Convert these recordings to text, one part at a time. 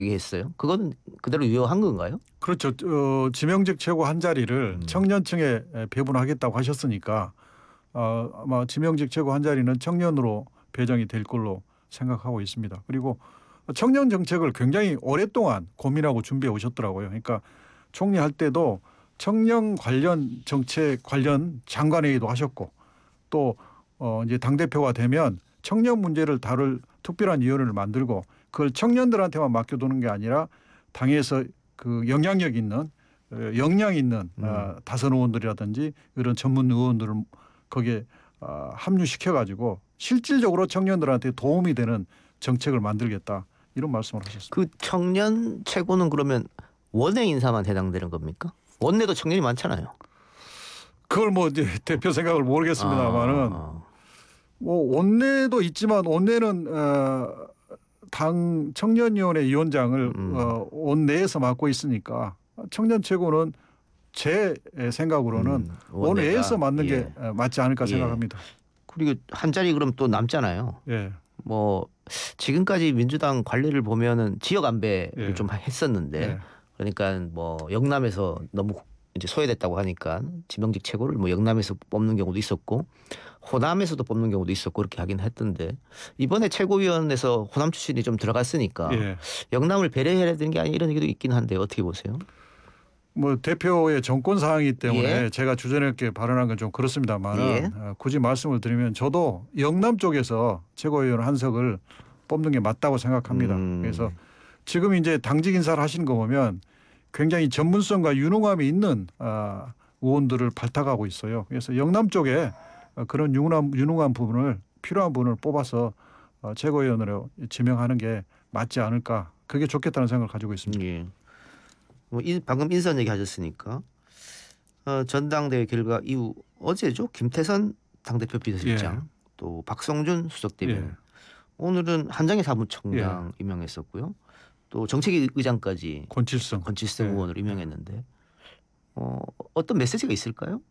했어요. 그건 그대로 유효한 건가요? 그렇죠. 지명직 최고 한 자리를 음. 청년층에 배분하겠다고 하셨으니까 아마 지명직 최고 한 자리는 청년으로 배정이 될 걸로 생각하고 있습니다. 그리고 청년 정책을 굉장히 오랫동안 고민하고 준비해 오셨더라고요. 그러니까 총리할 때도 청년 관련 정책 관련 장관회의도 하셨고 또 이제 당대표가 되면 청년 문제를 다룰 특별한 위원회를 만들고 그걸 청년들한테만 맡겨두는 게 아니라 당에서 그 영향력 있는 역량 있는 다선 의원들이라든지 이런 전문 의원들을 거기에 합류시켜 가지고 실질적으로 청년들한테 도움이 되는 정책을 만들겠다 이런 말씀을 하셨습니다. 그 청년 최고는 그러면 원내 인사만 해당되는 겁니까? 원내도 청년이 많잖아요. 그걸 뭐 이제 대표 생각을 모르겠습니다만은 아, 뭐 원내도 있지만 원내는 당 청년위원회 위원장을 원내에서 맡고 있으니까 청년 최고는 제 생각으로는 원외에서 원내가 맡는 게 예. 맞지 않을까 예. 생각합니다. 그리고 한 자리 그럼 또 남잖아요. 예, 뭐 지금까지 민주당 관리를 보면은 지역 안배를 예, 좀 했었는데 예, 그러니까 뭐 영남에서 너무 이제 소외됐다고 하니까 지명직 최고를 뭐 영남에서 뽑는 경우도 있었고 호남에서도 뽑는 경우도 있었고 그렇게 하긴 했던데 이번에 최고위원회에서 호남 출신이 좀 들어갔으니까 예. 영남을 배려해야 되는 게 아니 이런 얘기도 있긴 한데 어떻게 보세요? 뭐 대표의 정권 사항이기 예, 때문에 제가 주저넘게 발언한 건 좀 예, 그렇습니다만은 굳이 말씀을 드리면 저도 영남 쪽에서 최고위원 한석을 뽑는 게 맞다고 생각합니다. 그래서 음, 지금 이제 당직 인사를 하시는 거 보면 굉장히 전문성과 유능함이 있는 의원들을 발탁하고 있어요. 그래서 영남 쪽에 그런 유능한 부분을 필요한 부분을 뽑아서 최고위원으로 지명하는 게 맞지 않을까. 그게 좋겠다는 생각을 가지고 있습니다. 예. 뭐 방금 인선 얘기하셨으니까 전당대회 결과 이후 어제죠 김태선 당대표 예, 비서실장 또 박성준 예, 수석대변인 오늘은 한장애 예. 사무총장 임명했었고요. 또 정책위 의장까지 권칠성. 권칠성 예, 의원을 예. 임명했는데 어떤 메시지가 있을까요?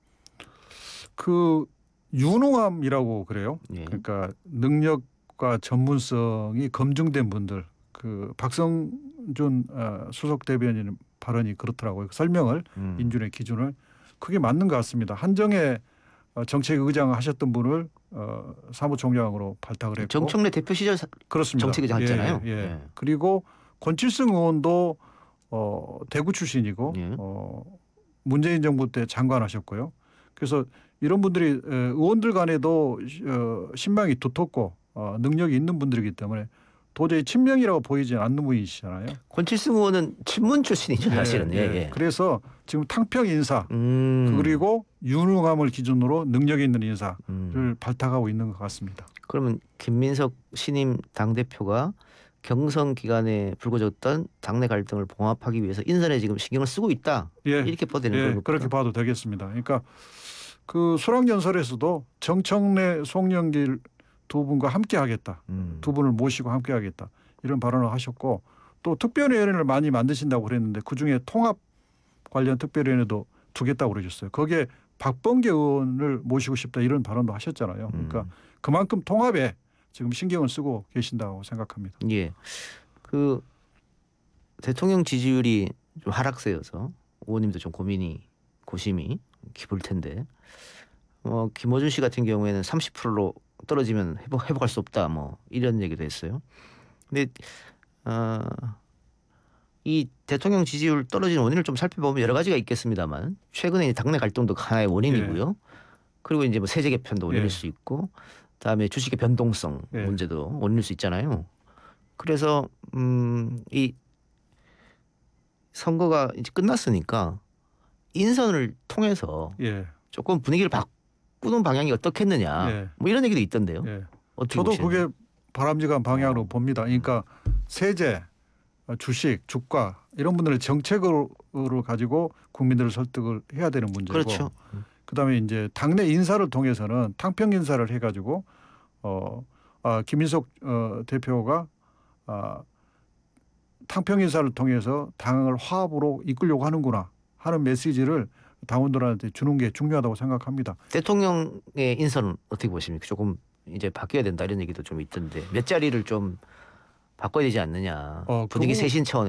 그 유능함이라고 그래요. 예. 그러니까 능력과 전문성이 검증된 분들. 그 박성준 수석 대변인 발언이 그렇더라고요. 그 설명을 음. 인준의 기준을 그게 맞는 것 같습니다. 한정혜 정책의장 하셨던 분을 사무총장으로 발탁을 했고 정청래 대표 시절 그렇습니다. 정책위장 예, 예, 했잖아요. 예. 예. 그리고 권칠승 의원도 대구 출신이고 예. 문재인 정부 때 장관하셨고요. 그래서 이런 분들이 의원들 간에도 신망이 두텁고 능력이 있는 분들이기 때문에 도저히 친명이라고 보이지 않는 분이시잖아요. 권칠승 의원은 친문 출신이죠 예, 사실은. 예, 예. 예. 그래서 지금 탕평 인사 음. 그리고 유능함을 기준으로 능력 있는 인사를 음. 발탁하고 있는 것 같습니다. 그러면 김민석 신임 당대표가 경선 기간에 불거졌던 당내 갈등을 봉합하기 위해서 인선에 지금 신경을 쓰고 있다. 예, 이렇게 봐도 되는 예. 그렇게 겁니까? 봐도 되겠습니다. 그러니까 그 수락연설에서도 정청래, 송영길 두 분과 함께 하겠다. 두 음. 분을 모시고 함께 하겠다. 이런 발언을 하셨고 또 특별위원회를 많이 만드신다고 그랬는데 그중에 통합 관련 특별위원회도 두겠다고 그러셨어요. 거기에 박범계 의원을 모시고 싶다 이런 발언도 하셨잖아요. 그러니까 음. 그만큼 통합에 지금 신경을 쓰고 계신다고 생각합니다. 예. 그 대통령 지지율이 좀 하락세여서 의원님도 좀 고심이 깊을 텐데 김어준 씨 같은 경우에는 30%로 떨어지면 회복할 수 없다 뭐 이런 얘기도 했어요. 근데 어, 이 대통령 지지율 떨어지는 원인을 좀 살펴보면 여러 가지가 있겠습니다만 최근에 이제 당내 갈등도 하나의 예, 원인이고요. 그리고 이제 뭐 세제 개편도 원인일 예, 수 있고 그다음에 주식의 변동성 예, 문제도 원인일 수 있잖아요. 그래서 이 선거가 이제 끝났으니까 인선을 통해서 예, 조금 분위기를 바꾸는 방향이 어떻겠느냐 예, 뭐 이런 얘기도 있던데요. 예. 어떻게 저도 보시는지. 그게 바람직한 방향으로 어, 봅니다. 음. 그러니까 세제, 주식, 주가 이런 분들을 정책으로 가지고 국민들을 설득을 해야 되는 문제고 그렇죠. 그다음에 이제 당내 인사를 통해서는 탕평 인사를 해가지고 김인석 대표가 탕평 인사를 통해서 당을 화합으로 이끌려고 하는구나 하는 메시지를 당원들한테 주는 게 중요하다고 생각합니다. 대통령의 인선은 어떻게 보십니까? 조금 이제 바뀌어야 된다 이런 얘기도 좀 있던데 몇 자리를 좀 바꿔야 되지 않느냐. 그 분위기 부분 쇄신 차원